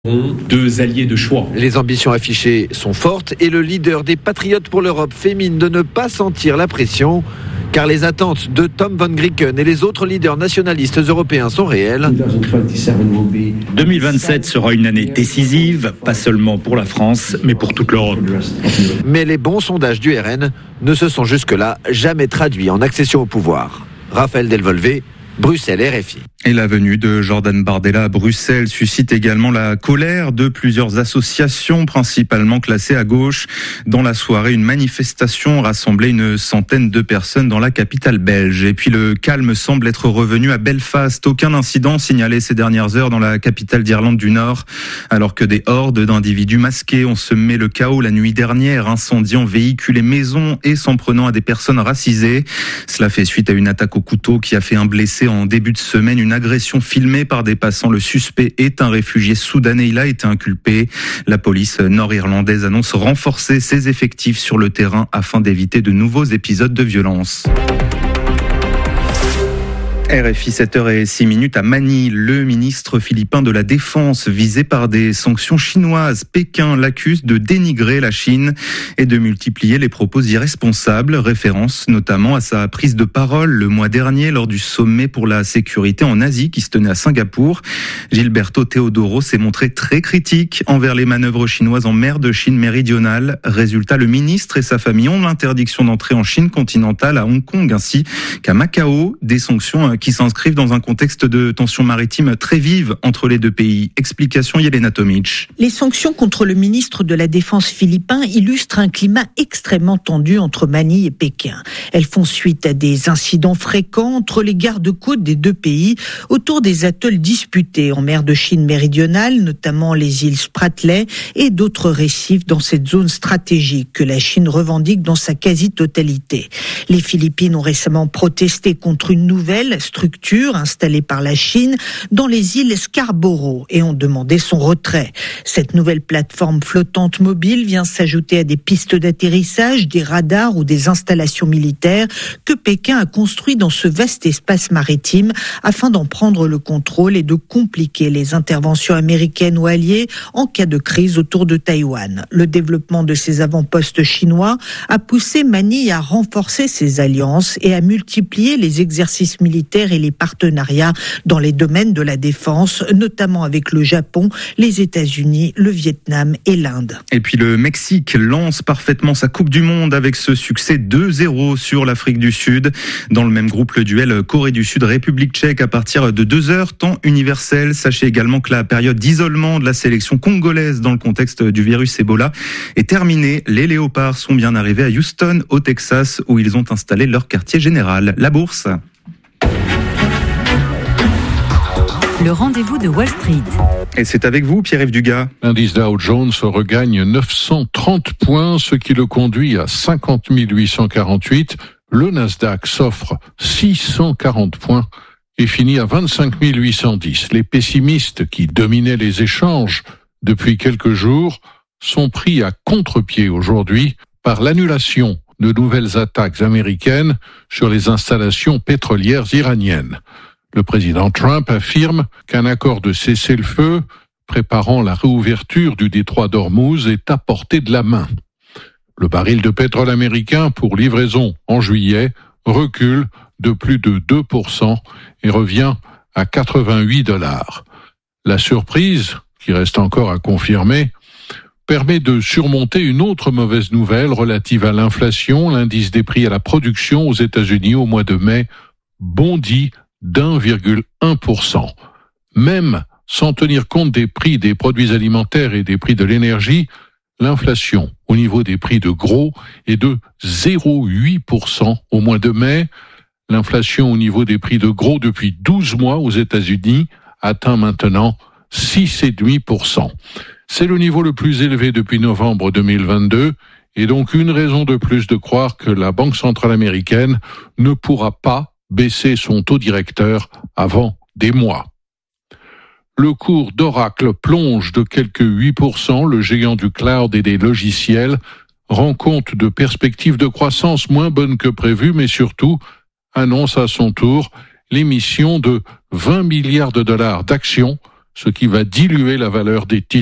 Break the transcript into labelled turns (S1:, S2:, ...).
S1: Deux alliés de choix.
S2: Les ambitions affichées sont fortes et le leader des Patriotes pour l'Europe fait mine de ne pas sentir la pression, car les attentes de Tom van Grieken et les autres leaders nationalistes européens sont réelles.
S1: 2027 sera une année décisive, pas seulement pour la France, mais pour toute l'Europe.
S2: Mais les bons sondages du RN ne se sont jusque-là jamais traduits en accession au pouvoir. Raphaël Delvolvé, Bruxelles, RFI.
S3: Et la venue de Jordan Bardella à Bruxelles suscite également la colère de plusieurs associations, principalement classées à gauche. Dans la soirée, une manifestation rassemblait une centaine de personnes dans la capitale belge. Et puis le calme semble être revenu à Belfast. Aucun incident signalé ces dernières heures dans la capitale d'Irlande du Nord, alors que des hordes d'individus masqués ont semé le chaos la nuit dernière, incendiant véhicules et maisons et s'en prenant à des personnes racisées. Cela fait suite à une attaque au couteau qui a fait un blessé en début de semaine. Une agression filmée par des passants. Le suspect est un réfugié soudanais. Il a été inculpé. La police nord-irlandaise annonce renforcer ses effectifs sur le terrain afin d'éviter de nouveaux épisodes de violence. RFI 7h06 à Manille, le ministre philippin de la Défense visé par des sanctions chinoises. Pékin l'accuse de dénigrer la Chine et de multiplier les propos irresponsables, référence notamment à sa prise de parole le mois dernier lors du sommet pour la sécurité en Asie qui se tenait à Singapour. Gilberto Teodoro s'est montré très critique envers les manœuvres chinoises en mer de Chine méridionale. Résultat, le ministre et sa famille ont l'interdiction d'entrer en Chine continentale, à Hong Kong ainsi qu'à Macao, des sanctions qui s'inscrivent dans un contexte de tensions maritimes très vives entre les deux pays. Explication Yelena Tomic.
S4: Les sanctions contre le ministre de la Défense philippin illustrent un climat extrêmement tendu entre Manille et Pékin. Elles font suite à des incidents fréquents entre les gardes-côtes des deux pays autour des atolls disputés en mer de Chine méridionale, notamment les îles Spratly et d'autres récifs dans cette zone stratégique que la Chine revendique dans sa quasi-totalité. Les Philippines ont récemment protesté contre une nouvelle structure installée par la Chine dans les îles Scarborough et ont demandé son retrait. Cette nouvelle plateforme flottante mobile vient s'ajouter à des pistes d'atterrissage, des radars ou des installations militaires que Pékin a construit dans ce vaste espace maritime afin d'en prendre le contrôle et de compliquer les interventions américaines ou alliées en cas de crise autour de Taïwan. Le développement de ces avant-postes chinois a poussé Manille à renforcer ses alliances et à multiplier les exercices militaires et les partenariats dans les domaines de la défense, notamment avec le Japon, les États-Unis, le Vietnam et l'Inde.
S3: Et puis le Mexique lance parfaitement sa Coupe du Monde avec ce succès 2-0 sur l'Afrique du Sud. Dans le même groupe, le duel Corée du Sud-République tchèque à partir de 2h, temps universel. Sachez également que la période d'isolement de la sélection congolaise dans le contexte du virus Ebola est terminée. Les Léopards sont bien arrivés à Houston, au Texas, où ils ont installé leur quartier général. La bourse.
S5: Le rendez-vous de Wall Street.
S3: Et c'est avec vous, Pierre-Yves Dugas.
S6: L'indice Dow Jones regagne 930 points, ce qui le conduit à 50 848. Le Nasdaq s'offre 640 points et finit à 25 810. Les pessimistes qui dominaient les échanges depuis quelques jours sont pris à contre-pied aujourd'hui par l'annulation de nouvelles attaques américaines sur les installations pétrolières iraniennes. Le président Trump affirme qu'un accord de cessez-le-feu préparant la réouverture du détroit d'Ormuz est à portée de la main. Le baril de pétrole américain pour livraison en juillet recule de plus de 2% et revient à $88. La surprise, qui reste encore à confirmer, permet de surmonter une autre mauvaise nouvelle relative à l'inflation. L'indice des prix à la production aux États-Unis au mois de mai bondit d'1,1%. Même sans tenir compte des prix des produits alimentaires et des prix de l'énergie, l'inflation au niveau des prix de gros est de 0,8% au mois de mai. L'inflation au niveau des prix de gros depuis 12 mois aux États-Unis atteint maintenant 6,5%. C'est le niveau le plus élevé depuis novembre 2022 et donc une raison de plus de croire que la Banque centrale américaine ne pourra pas baisser son taux directeur avant des mois. Le cours d'Oracle plonge de quelques 8%. Le géant du cloud et des logiciels rend compte de perspectives de croissance moins bonnes que prévues, mais surtout annonce à son tour l'émission de $20 milliards d'actions ce qui va diluer la valeur des titres.